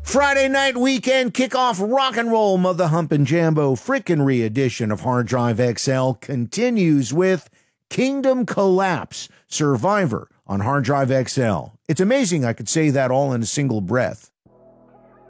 Friday night weekend kickoff rock and roll of the Hump and Jambo frickin' edition of Hard Drive XL continues with Kingdom Collapse Survivor on Hard Drive XL. It's amazing I could say that all in a single breath.